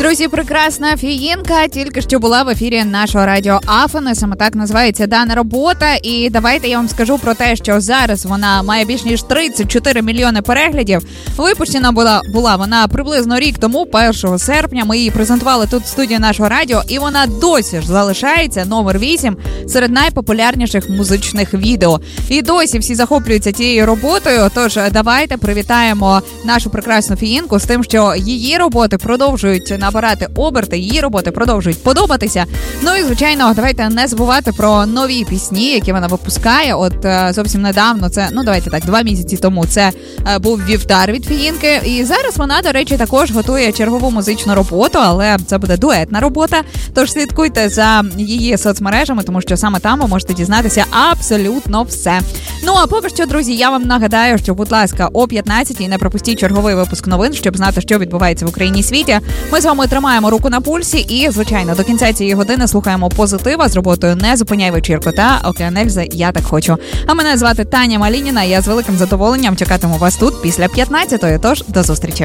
Друзі, прекрасна фіїнка тільки що була в ефірі нашого радіо Афони. Саме так називається дана робота. І давайте я вам скажу про те, що зараз вона має більш ніж 34 мільйони переглядів. Випущена була вона приблизно рік тому, 1 серпня. Ми її презентували тут в студії нашого радіо. І вона досі ж залишається номер 8 серед найпопулярніших музичних відео. І досі всі захоплюються тією роботою. Тож давайте привітаємо нашу прекрасну фіїнку з тим, що її роботи продовжують набирати оберти, її роботи продовжують подобатися. Ну і, звичайно, давайте не забувати про нові пісні, які вона випускає. От зовсім недавно, це, 2 місяці тому, це був Вівтар від фіїнки. І зараз вона, до речі, також готує чергову музичну роботу, але це буде дуетна робота. Тож слідкуйте за її соцмережами, тому що саме там ви можете дізнатися абсолютно все. Ну, а поки що, друзі, я вам нагадаю, що, будь ласка, о 15-й не пропустіть черговий випуск новин, щоб знати, що відбувається в Україні і світі. Ми з вами тримаємо руку на пульсі і, звичайно, до кінця цієї години слухаємо позитива з роботою «Не зупиняй вечірку» та «Океан Ельзи. Я так хочу». А мене звати Таня Малініна, я з великим задоволенням чекатиму вас тут після 15-ї, тож до зустрічі.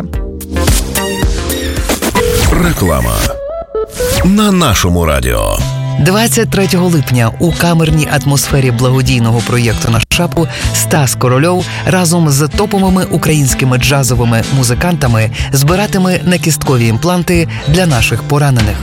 Реклама на нашому радіо. 23 липня у камерній атмосфері благодійного проєкту «На шапку» Стас Корольов разом з топовими українськими джазовими музикантами збиратиме накісткові імпланти для наших поранених.